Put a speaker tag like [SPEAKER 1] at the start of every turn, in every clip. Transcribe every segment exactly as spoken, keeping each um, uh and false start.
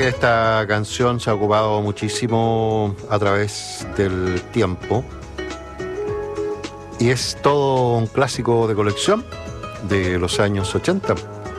[SPEAKER 1] que esta canción se ha ocupado muchísimo a través del tiempo y es todo un clásico de colección de los años ochenta.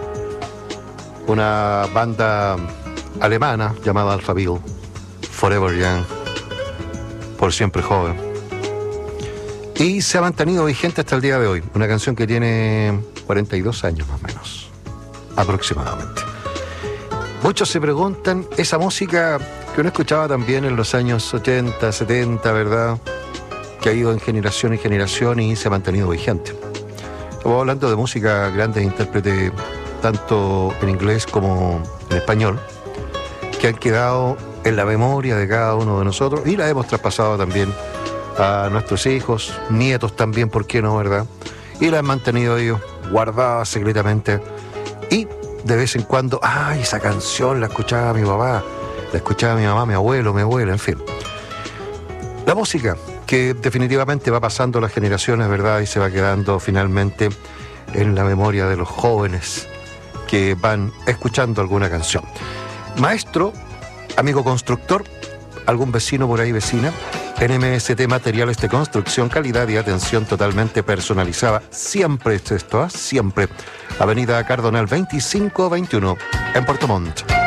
[SPEAKER 1] Una banda alemana llamada Alphaville, Forever Young, por siempre joven. Y se ha mantenido vigente hasta el día de hoy. Una canción que tiene cuarenta y dos años más o menos, aproximadamente. Muchos se preguntan, esa música que uno escuchaba también en los años ochenta, setenta, ¿verdad? Que ha ido en generación en generación y se ha mantenido vigente. Estamos hablando de música, grandes intérpretes, tanto en inglés como en español, que han quedado en la memoria de cada uno de nosotros y la hemos traspasado también a nuestros hijos, nietos también, ¿por qué no, verdad? Y la han mantenido ellos guardada secretamente y de vez en cuando, ¡ay, esa canción la escuchaba mi papá, la escuchaba mi mamá, mi abuelo, mi abuela, en fin! La música que definitivamente va pasando las generaciones, ¿verdad? Y se va quedando finalmente en la memoria de los jóvenes que van escuchando alguna canción. Maestro, amigo constructor, algún vecino por ahí, vecina, N M S T Materiales de Construcción, calidad y atención totalmente personalizada. Siempre es esto, ¿eh? Siempre. Avenida Cardonal veinticinco veintiuno, en Puerto Montt.